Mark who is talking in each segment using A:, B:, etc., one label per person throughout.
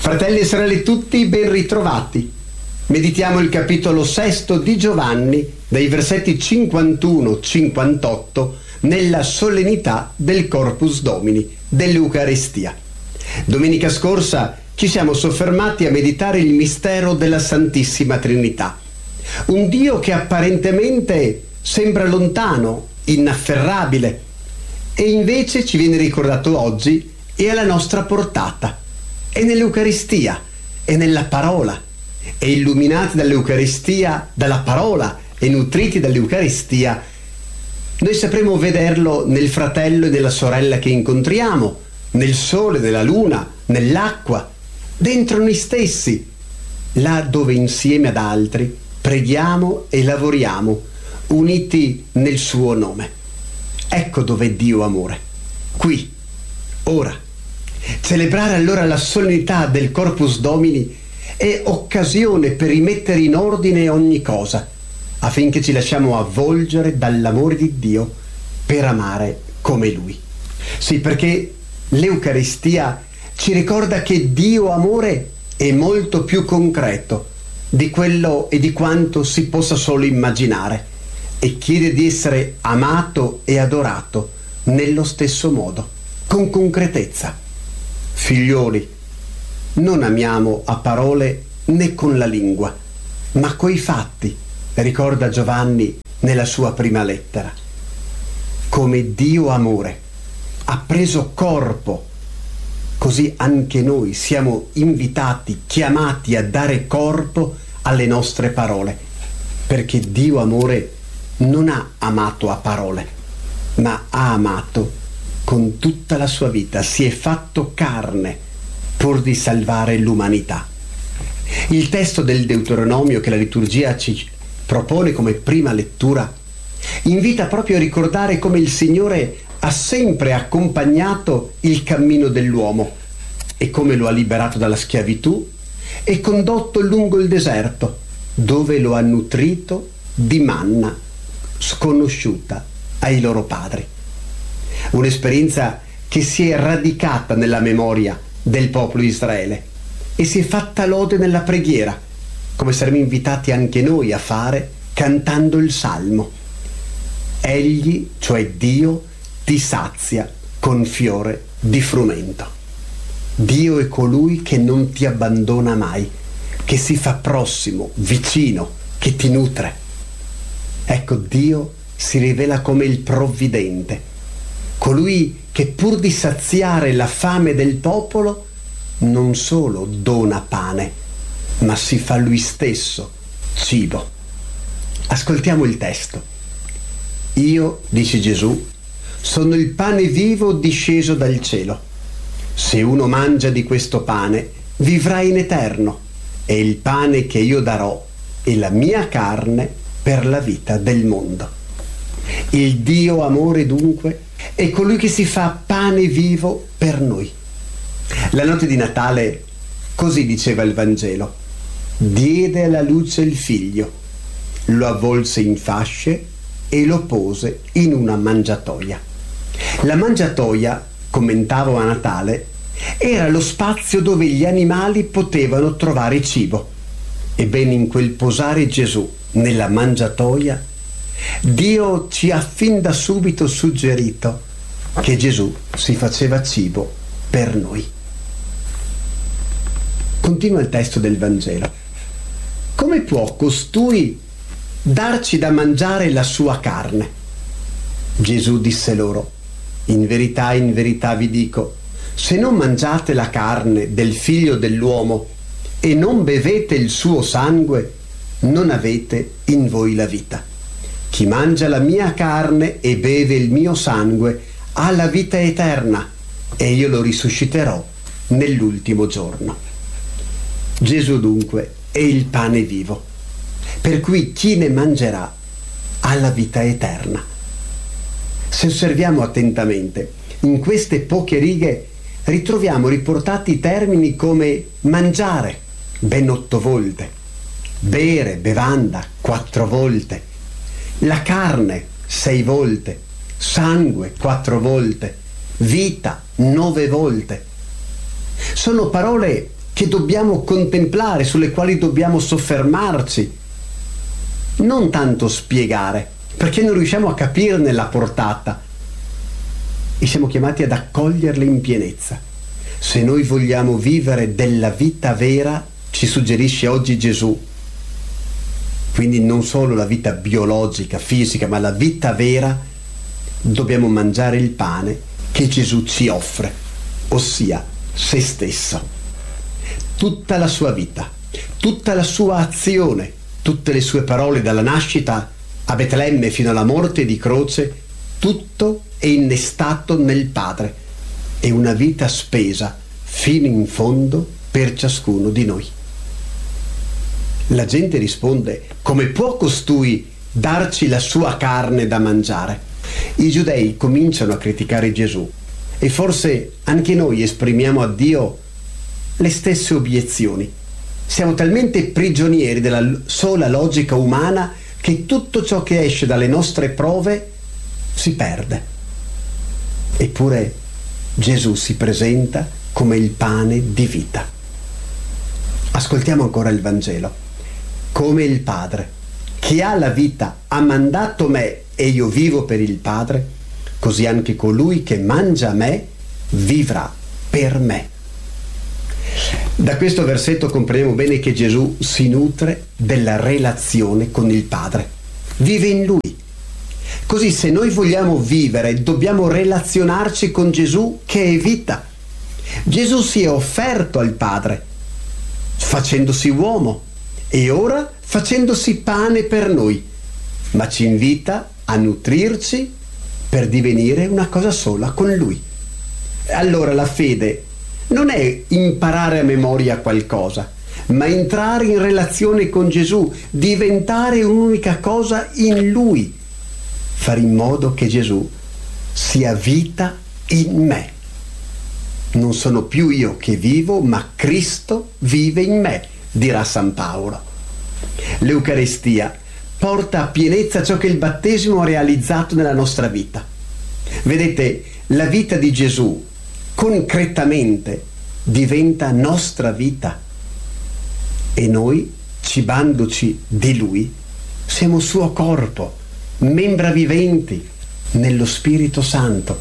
A: Fratelli e sorelle tutti, ben ritrovati. Meditiamo il capitolo 6 di Giovanni, dai versetti 51-58, nella solennità del Corpus Domini, dell'Eucaristia. Domenica scorsa ci siamo soffermati a meditare il mistero della Santissima Trinità. Un Dio che apparentemente sembra lontano, inafferrabile, e invece ci viene ricordato oggi e alla nostra portata. È nell'Eucaristia, è nella parola, e illuminati dall'Eucaristia, dalla parola e nutriti dall'Eucaristia, noi sapremo vederlo nel fratello e nella sorella che incontriamo, nel sole, nella luna, nell'acqua, dentro noi stessi, là dove insieme ad altri preghiamo e lavoriamo, uniti nel suo nome. Ecco dove è Dio amore, qui, ora. Celebrare allora la solennità del Corpus Domini è occasione per rimettere in ordine ogni cosa, affinché ci lasciamo avvolgere dall'amore di Dio per amare come Lui. Sì, perché l'Eucaristia ci ricorda che Dio amore è molto più concreto di quello e di quanto si possa solo immaginare, e chiede di essere amato e adorato nello stesso modo, con concretezza. Figlioli, non amiamo a parole né con la lingua, ma coi fatti, ricorda Giovanni nella sua prima lettera. Come Dio amore ha preso corpo, così anche noi siamo invitati, chiamati a dare corpo alle nostre parole, perché Dio amore non ha amato a parole, ma ha amato con tutta la sua vita, si è fatto carne pur di salvare l'umanità. Il testo del Deuteronomio che la liturgia ci propone come prima lettura invita proprio a ricordare come il Signore ha sempre accompagnato il cammino dell'uomo e come lo ha liberato dalla schiavitù e condotto lungo il deserto, dove lo ha nutrito di manna sconosciuta ai loro padri. Un'esperienza che si è radicata nella memoria del popolo di Israele e si è fatta lode nella preghiera, come saremo invitati anche noi a fare cantando il Salmo. Egli, cioè Dio, ti sazia con fiore di frumento. Dio è colui che non ti abbandona mai, che si fa prossimo, vicino, che ti nutre. Ecco, Dio si rivela come il provvidente, colui che pur di saziare la fame del popolo non solo dona pane, ma si fa lui stesso cibo. Ascoltiamo il testo. Io, dice Gesù, sono il pane vivo disceso dal cielo. Se uno mangia di questo pane, vivrà in eterno, e il pane che io darò è la mia carne per la vita del mondo. Il Dio amore dunque è colui che si fa pane vivo per noi. La notte di Natale, così diceva il Vangelo, diede alla luce il figlio, lo avvolse in fasce e lo pose in una mangiatoia. La mangiatoia, commentavo a Natale, era lo spazio dove gli animali potevano trovare cibo. Ebbene, in quel posare Gesù nella mangiatoia, Dio ci ha fin da subito suggerito che Gesù si faceva cibo per noi. Continua il testo del Vangelo. Come può costui darci da mangiare la sua carne? Gesù disse loro: in verità vi dico, se non mangiate la carne del Figlio dell'uomo e non bevete il suo sangue, non avete in voi la vita. Chi mangia la mia carne e beve il mio sangue ha la vita eterna, e io lo risusciterò nell'ultimo giorno. Gesù dunque è il pane vivo, per cui chi ne mangerà ha la vita eterna. Se osserviamo attentamente, in queste poche righe ritroviamo riportati termini come mangiare, ben 8 volte, bere, bevanda, 4 volte, la carne 6 volte, sangue 4 volte, vita 9 volte. Sono parole che dobbiamo contemplare, sulle quali dobbiamo soffermarci, non tanto spiegare, perché non riusciamo a capirne la portata e siamo chiamati ad accoglierle in pienezza. Se noi vogliamo vivere della vita vera, ci suggerisce oggi Gesù, quindi non solo la vita biologica, fisica, ma la vita vera, dobbiamo mangiare il pane che Gesù ci offre, ossia se stesso. Tutta la sua vita, tutta la sua azione, tutte le sue parole dalla nascita a Betlemme fino alla morte di croce, tutto è innestato nel Padre. È una vita spesa fino in fondo per ciascuno di noi. La gente risponde: come può costui darci la sua carne da mangiare? I giudei cominciano a criticare Gesù e forse anche noi esprimiamo a Dio le stesse obiezioni. Siamo talmente prigionieri della sola logica umana che tutto ciò che esce dalle nostre prove si perde. Eppure Gesù si presenta come il pane di vita. Ascoltiamo ancora il Vangelo. Come il Padre, che ha la vita, ha mandato me e io vivo per il Padre, così anche colui che mangia me vivrà per me. Da questo versetto comprendiamo bene che Gesù si nutre della relazione con il Padre, vive in Lui. Così se noi vogliamo vivere dobbiamo relazionarci con Gesù che è vita. Gesù si è offerto al Padre, facendosi uomo e ora facendosi pane per noi, ma ci invita a nutrirci per divenire una cosa sola con Lui. Allora la fede non è imparare a memoria qualcosa, ma entrare in relazione con Gesù, diventare un'unica cosa in Lui, fare in modo che Gesù sia vita in me. Non sono più io che vivo, ma Cristo vive in me, dirà San Paolo. L'Eucaristia porta a pienezza ciò che il battesimo ha realizzato nella nostra vita. Vedete, la vita di Gesù concretamente diventa nostra vita e noi, cibandoci di Lui, siamo suo corpo, membra viventi nello Spirito Santo.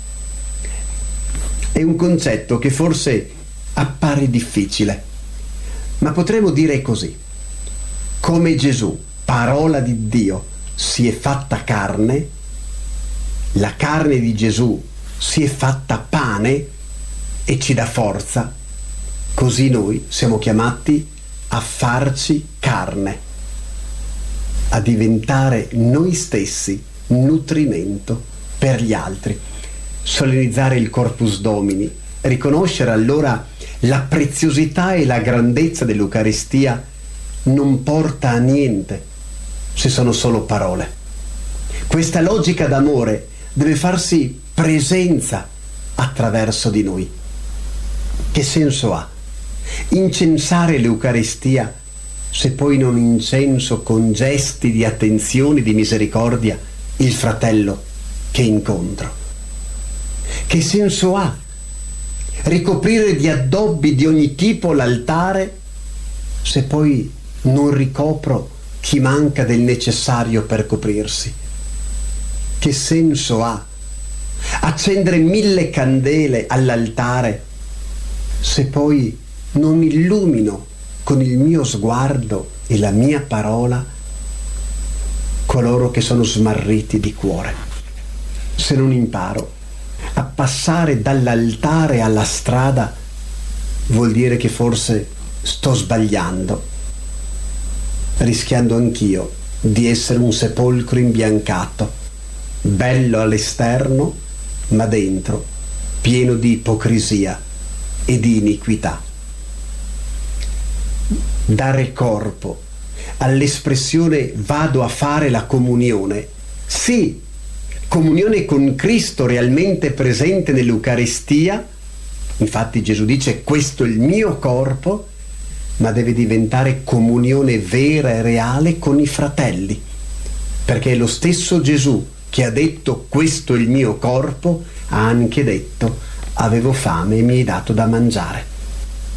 A: È un concetto che forse appare difficile, ma potremmo dire così: come Gesù, parola di Dio, si è fatta carne, la carne di Gesù si è fatta pane e ci dà forza, così noi siamo chiamati a farci carne, a diventare noi stessi nutrimento per gli altri. Solennizzare il Corpus Domini, riconoscere allora la preziosità e la grandezza dell'Eucaristia non porta a niente se sono solo parole. Questa logica d'amore deve farsi presenza attraverso di noi. Che senso ha incensare l'Eucaristia se poi non incenso con gesti di attenzione, di misericordia il fratello che incontro? Che senso ha ricoprire di addobbi di ogni tipo l'altare se poi non ricopro chi manca del necessario per coprirsi? Che senso ha accendere 1000 candele all'altare se poi non illumino con il mio sguardo e la mia parola coloro che sono smarriti di cuore? Se non imparo a passare dall'altare alla strada, vuol dire che forse sto sbagliando, rischiando anch'io di essere un sepolcro imbiancato, bello all'esterno, ma dentro pieno di ipocrisia e di iniquità. Dare corpo all'espressione vado a fare la comunione, sì, comunione con Cristo realmente presente nell'Eucaristia. Infatti Gesù dice: questo è il mio corpo, ma deve diventare comunione vera e reale con i fratelli, perché è lo stesso Gesù che ha detto questo è il mio corpo, ha anche detto avevo fame e mi hai dato da mangiare.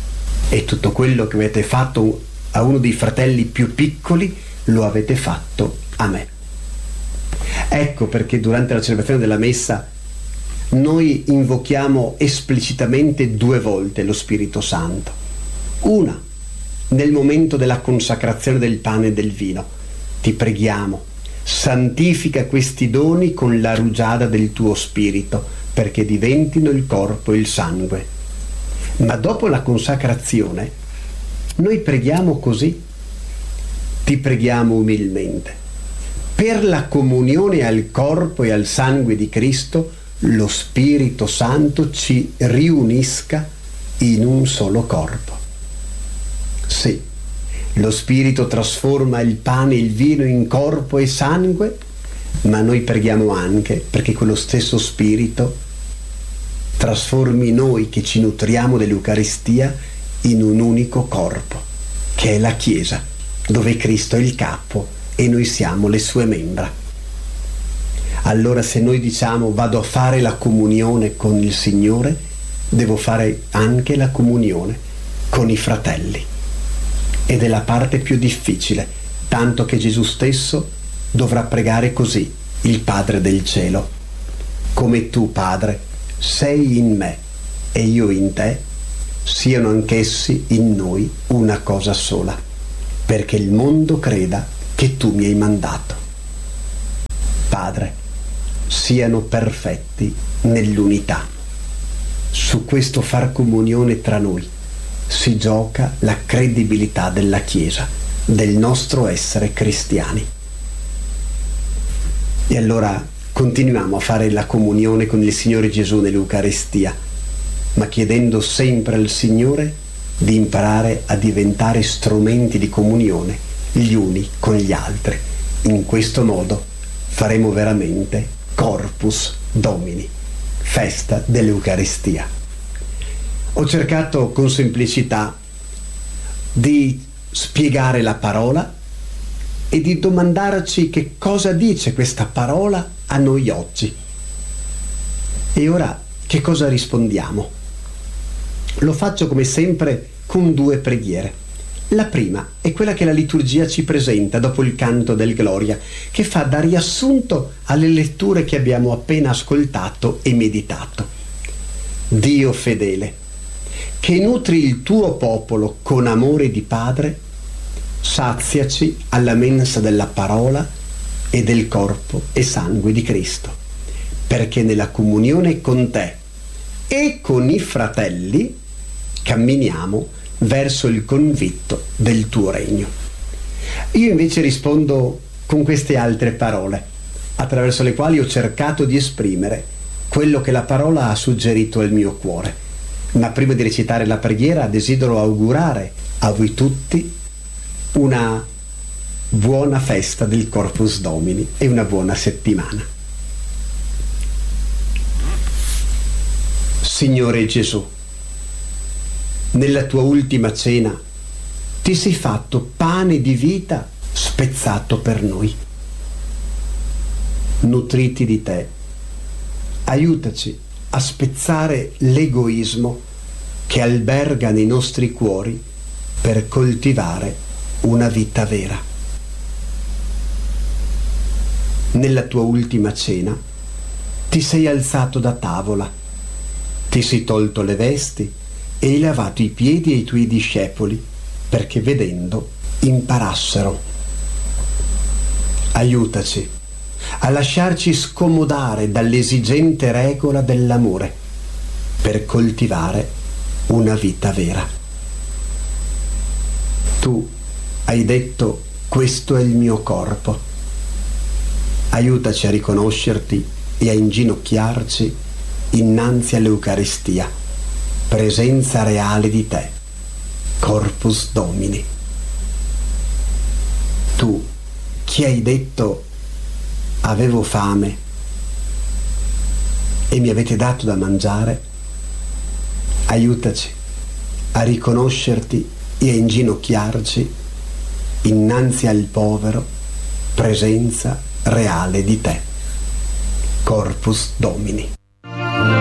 A: E tutto quello che avete fatto a uno dei fratelli più piccoli lo avete fatto a me. Ecco perché durante la celebrazione della messa noi invochiamo esplicitamente 2 volte lo Spirito Santo. Una nel momento della consacrazione del pane e del vino. Ti preghiamo, santifica questi doni con la rugiada del tuo Spirito, perché diventino il corpo e il sangue. Ma dopo la consacrazione noi preghiamo così. Ti preghiamo umilmente. Per la comunione al corpo e al sangue di Cristo, lo Spirito Santo ci riunisca in un solo corpo. Sì, lo Spirito trasforma il pane e il vino in corpo e sangue, ma noi preghiamo anche perché quello stesso Spirito trasformi noi che ci nutriamo dell'Eucaristia in un unico corpo, che è la Chiesa, dove Cristo è il capo e noi siamo le sue membra. Allora se noi diciamo vado a fare la comunione con il Signore, devo fare anche la comunione con i fratelli. Ed è la parte più difficile, tanto che Gesù stesso dovrà pregare così il Padre del cielo: come tu, Padre, sei in me e io in te, siano anch'essi in noi una cosa sola, perché il mondo creda che tu mi hai mandato. Padre, siano perfetti nell'unità. Su questo far comunione tra noi si gioca la credibilità della Chiesa, del nostro essere cristiani. E allora continuiamo a fare la comunione con il Signore Gesù nell'Eucaristia, ma chiedendo sempre al Signore di imparare a diventare strumenti di comunione gli uni con gli altri. In questo modo faremo veramente Corpus Domini, festa dell'Eucaristia. Ho cercato con semplicità di spiegare la parola e di domandarci che cosa dice questa parola a noi oggi. E ora che cosa rispondiamo? Lo faccio come sempre con 2 preghiere. La prima è quella che la liturgia ci presenta dopo il canto del Gloria, che fa da riassunto alle letture che abbiamo appena ascoltato e meditato. Dio fedele, che nutri il tuo popolo con amore di Padre, saziaci alla mensa della parola e del corpo e sangue di Cristo, perché nella comunione con te e con i fratelli camminiamo verso il convitto del tuo regno. Io invece rispondo con queste altre parole, attraverso le quali ho cercato di esprimere quello che la parola ha suggerito al mio cuore. Ma prima di recitare la preghiera desidero augurare a voi tutti una buona festa del Corpus Domini e una buona settimana. Signore Gesù, nella tua ultima cena ti sei fatto pane di vita spezzato per noi. Nutriti di te, aiutaci a spezzare l'egoismo che alberga nei nostri cuori per coltivare una vita vera. Nella tua ultima cena ti sei alzato da tavola, ti sei tolto le vesti e hai lavato i piedi ai tuoi discepoli perché vedendo imparassero. Aiutaci a lasciarci scomodare dall'esigente regola dell'amore per coltivare una vita vera. Tu hai detto: questo è il mio corpo. Aiutaci a riconoscerti e a inginocchiarci innanzi all'Eucaristia, presenza reale di te, Corpus Domini. Tu, che hai detto: avevo fame e mi avete dato da mangiare, aiutaci a riconoscerti e a inginocchiarci innanzi al povero, presenza reale di te, Corpus Domini.